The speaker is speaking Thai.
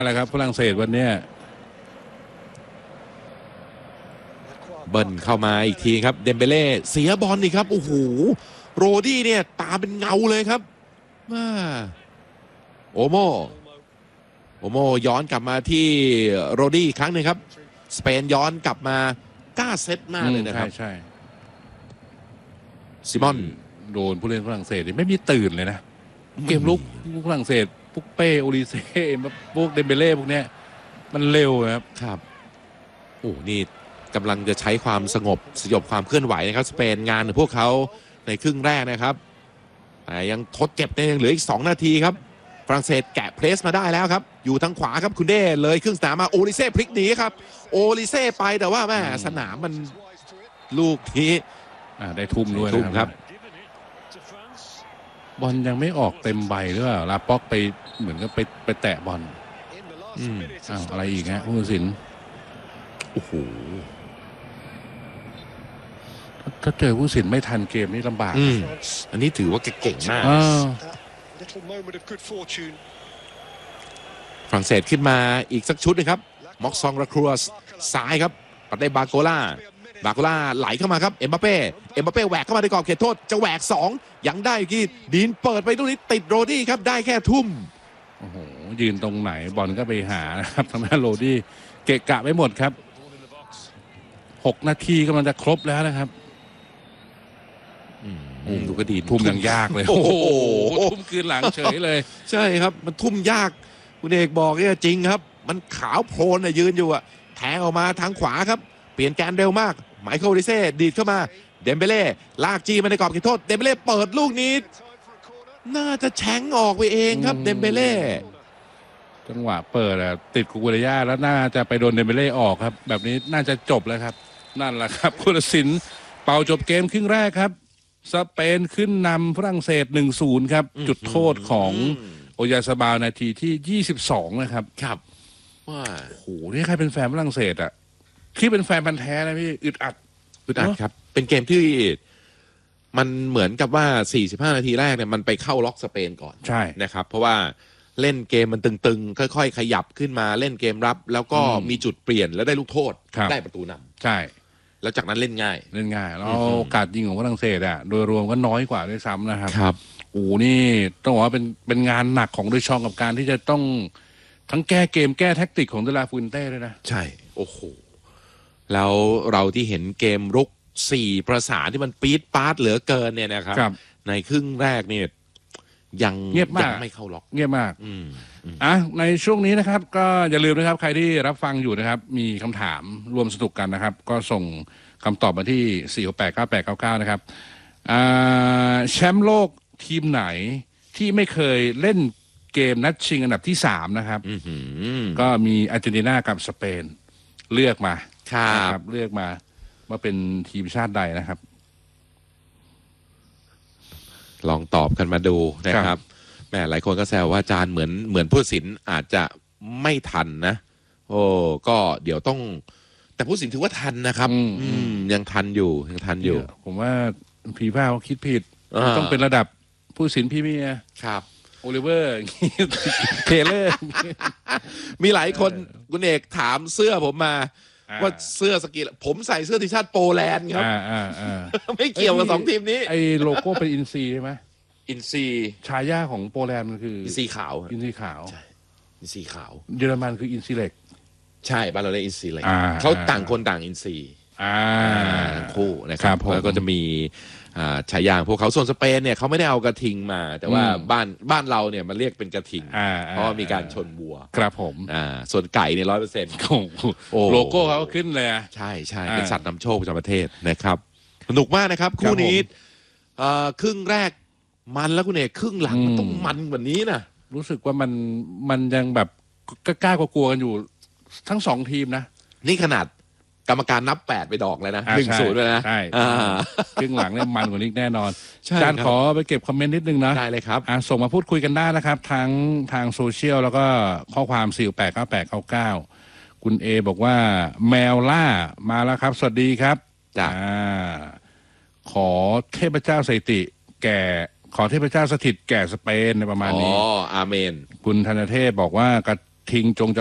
อะไรครับฝรั่งเศสวันนี้เบิ้ลเข้ามาอีกทีครับเดมเบเล่เสียบอลนี่ครับโอ้โหโรดี้เนี่ยตาเป็นเงาเลยครับโอโมย้อนกลับมาที่โรดี้ครั้งหนึ่งครับสเปนย้อนกลับมากล้าเซตมากเลยนะครับใช่ซิมอนโดนผู้เล่นฝรั่งเศสไม่มีตื่นเลยนะเกมลุกฝรั่งเศสพวกเป้โอลิเซ่พวกเดมเบเล่พวกเนี้ยมันเร็วครับโอ้นี่กำลังจะใช้ความสยบความเคลื่อนไหวนะครับสเปนงานของพวกเขาในครึ่งแรกนะครับแต่ยังทดเจ็บเนี่ยยังเหลืออีก2 นาทีครับฝรั่งเศสแกะเพรสมาได้แล้วครับอยู่ทางขวาครับคุณเด้เลยครึ่งสนามมาโอลิเซ่พลิกหนีครับโอลิเซ่ไปแต่ว่าแม่สนามมันลูกนี้ได้ทุ่มด้วยนะครับบอลยังไม่ออกเต็มใบหรือเปล่าลาป็อกไปเหมือนกับไปแตะบอลอะไรอีกฮะผู้ตัดสินโอ้โหถ้าเจอผู้ตัดสินไม่ทันเกมนี้ลำบากอันนี้ถือว่าเก่งมากฝรั่งเศสขึ้นมาอีกสักชุดนึงครับม็อกซองราครัวซ้ายครับปัดได้บาโกล่าไหลเข้ามาครับเอ็มบัปเป้แหวกเข้ามาในกรอบเขตโทษจะแหวก2ยังได้กี่ดีนเปิดไปตรงนี้ติดโรดี้ครับได้แค่ทุ่มโอ้โหยืนตรงไหนบอลก็ไปหานะครับทางด้านโรดี้เกะกะไม่หมดครับ6 นาทีกำลังจะครบแล้วนะครับดูก็ดีทุ่มยังยากเลยโอ้โหทุ่มคืนหลังเฉยเลยใช่ครับมันทุ่มยากคุณเอกบอกเนี่ยจริงครับมันขาวโพลนยืนอยู่อะแทงออกมาทางขวาครับเปลี่ยนแกนเร็วมากไมเคิลดิเซ่ดีดเข้ามาเดมเบเล่ลากจีมาในกรอบเขตโทษเดมเบเล่เปิดลูกนี้น่าจะแฉงออกไปเองครับเดมเบเล่จังหวะเปิดติดคุกุเรย่าแล้วน่าจะไปโดนเดมเบเล่ออกครับแบบนี้น่าจะจบแล้วครับนั่นแหละครับผู้ตัดสินเป่าจบเกมครึ่งแรกครับสเปนขึ้นนำฝรั่งเศส 1-0 ครับจุดโทษของโอยาซาบาลนาทีที่22นะครับครับว่าโอ้โหนี่ใครเป็นแฟนฝรั่งเศสที่เป็นแฟนพันธุ์แท้นะพี่อึดอัดครับเป็นเกมที่มันเหมือนกับว่า45 นาทีแรกเนี่ยมันไปเข้าล็อกสเปนก่อนใช่นะครับเพราะว่าเล่นเกมมันตึงๆค่อยๆขยับขึ้นมาเล่นเกมรับแล้วก็มีจุดเปลี่ยนแล้วได้ลูกโทษได้ประตูนำใช่แล้วจากนั้นเล่นง่ายแล้วโอกาสยิงของฝรั่งเศสโดยรวมก็น้อยกว่าด้วยซ้ำนะครับครับโอ้นี่ต้องบอกว่าเป็นงานหนักของโดยชองกับการที่จะต้องทั้งแก้เกมแก้แท็กติกของเดลาฟูนเต้ด้วยนะใช่โอ้โหแล้วเราที่เห็นเกมรุก4 ประสานที่มันปี๊ดปาร์ตเหลือเกินเนี่ยนะครับในครึ่งแรกเนี่ยยังเงียบมากไม่เข้าล็อกเงียบมากในช่วงนี้นะครับก็อย่าลืมนะครับใครที่รับฟังอยู่นะครับมีคำถามรวมสนุกกันนะครับก็ส่งคำตอบมาที่4689899นะครับแชมป์โลกทีมไหนที่ไม่เคยเล่นเกมนัดชิงอันดับที่3นะครับก็มีอาร์เจนตินากับสเปนเลือกมาครับเลือกมาว่าเป็นทีมชาติใดนะครับลองตอบกันมาดูนะครับแม่หลายคนก็แซวว่าอาจารย์เหมือนผู้ตัดสินอาจจะไม่ทันนะโอ้ก็เดี๋ยวต้องแต่ผู้ตัดสินถือว่าทันนะครับยังทันอยู่ผมว่าฟีฟ่าเขาคิดผิดต้องเป็นระดับผู้ตัดสินพี่เมียครับโอลิเวอร์เทเลอร์มีหลายคนคุณเอกถามเสื้อผมมาว่าเสื้อสกีผมใส่เสื้อทีมชาติโปแลนด์ครับไม่เกี่ยวกับ2 ทีมนี้ไอ้โลโก้เป็นอินซีใช่ไหมอินซีชายาของโปแลนด์มันคืออินซีขาวอินซีขาวอินซีขาวเยอรมันคืออินซีเล็กใช่บ้านเราเรียกอินซีเล็กเขาต่างคนต่างอินซีทั้งคู่นะครับแล้วก็จะมีฉายาพวกเขาส่วนสเปนเนี่ยเขาไม่ได้เอากระทิงมาแต่ว่าบ้านเราเนี่ยมันเรียกเป็นกระทิงเพราะมีการชนวัวครับผมส่วนไก่เนี่ย100% โลโก้เขาขึ้นเลยใช่เป็นสัตว์นำโชคประจำประเทศนะครับสนุกมากนะครับคู่นี้ครึ่งแรกมันแล้วคุณเอกครึ่งหลังมันต้องมันกว่านี้นะรู้สึกว่ามันยังแบบกล้ากลัวกันอยู่ทั้ง2 ทีมนะนี่ขนาดกรรมการนับ8ไปดอกเลยนะ1-0เลยนะใช่ครึ่งหลังเนี่ยมันกว่านี้แน่นอนอาจารย์ขอไปเก็บคอมเมนต์นิดนึงนะได้เลยครับส่งมาพูดคุยกันได้นะครับทั้งทางโซเชียลแล้วก็ข้อความ4689899คุณเอบอกว่าแมวล่ามาแล้วครับสวัสดีครับขอเทพเจ้าสถิติขอเทพเจ้าสถิตแก่สเปนในประมาณนี้อาเมนคุณธนเทพบอกว่ากระทิงจง